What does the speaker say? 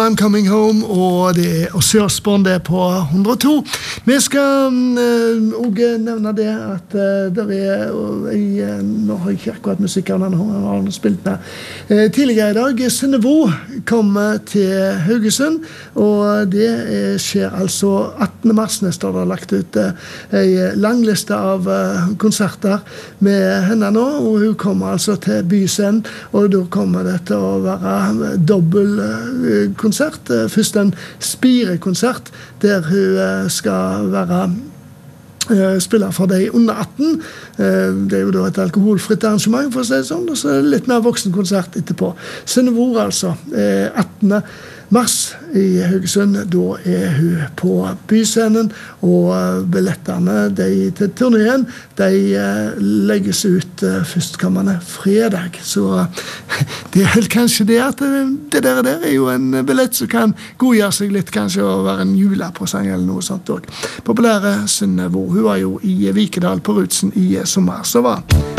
I'm Coming Home, og det Ozzy Osbourne, det på 102. Vi skal også nevne det at det nå har jeg ikke akkurat musikkerne, han har spilt med tidligere i dag. Synnevo kommer til Haugesund, og det skjer altså 18. mars neste år. Det har lagt ut en lang liste av konserter med henne nå, og hun kommer altså til Byscenen, og da kommer det til å være dobbel konsert. Først en spirekonsert der hun skal være spiller for deg under 18. Det jo da et alkoholfritt arrangement, for å si det sånn, og så litt mer voksenkonsert etterpå. Synnevo altså, 18. mars i Haugesund, da hun på Byscenen, og billettene til turneen, de legges ut førstkommende fredag. Så det vel kanskje det at det der jo en billett som kan godgjøre seg litt, kanskje å være en julepresang eller noe sånt også. Populære Synnevo, hun var jo i Vikedal på Rutsen i sommer, så var